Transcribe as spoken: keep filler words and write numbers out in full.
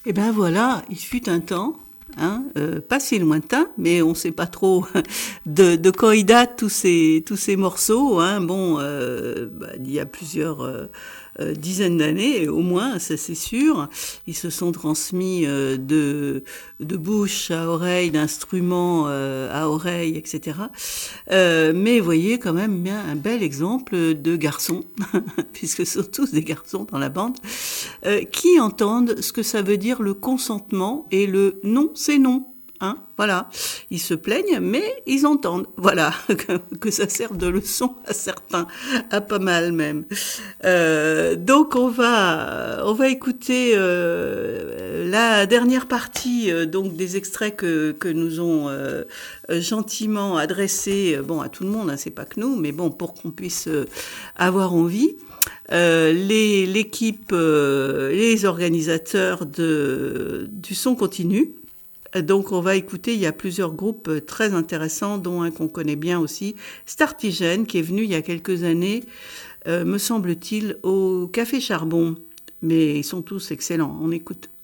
Et ben voilà, il fut un temps, hein, euh, pas si lointain, mais on ne sait pas trop de, de quand ils datent tous ces tous ces morceaux. Hein. Bon, euh, bah, il y a plusieurs euh, euh, dizaines d'années, au moins, ça c'est sûr. Ils se sont transmis euh, de de bouche à oreille, d'instrument euh, à oreille, et cetera. Euh, mais vous voyez quand même bien un bel exemple de garçons, puisque ce sont tous des garçons dans la bande, euh, qui entendent ce que ça veut dire le consentement et le non, c'est non. Hein, voilà, ils se plaignent, mais ils entendent. Voilà, que, que ça sert de leçon à certains, à pas mal même. Euh, donc on va, on va écouter euh, la dernière partie, euh, donc des extraits que que nous ont euh, gentiment adressés, euh, bon à tout le monde, hein, c'est pas que nous, mais bon pour qu'on puisse euh, avoir envie. Euh, les, l'équipe, euh, les organisateurs de, du son continu. Donc on va écouter, il y a plusieurs groupes très intéressants, dont un qu'on connaît bien aussi, Startigène, qui est venu il y a quelques années, euh, me semble-t-il, au Café Charbon. Mais ils sont tous excellents, on écoute.